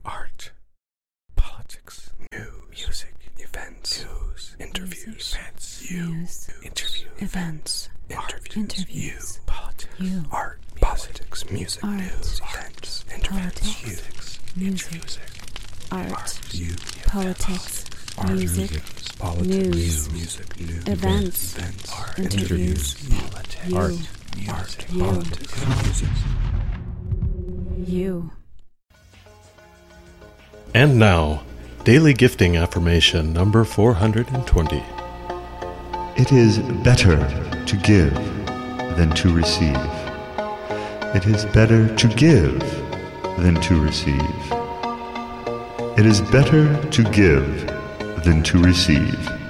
art, politics, news, music, events, news, interviews, events, events, interviews, politics, art, politics, music, news, events, interviews, music, art, politics, music, news, events, interviews, politics, art, politics, music. You. And now, Daily Gifting Affirmation number 420. It is better to give than to receive. It is better to give than to receive. It is better to give than to receive.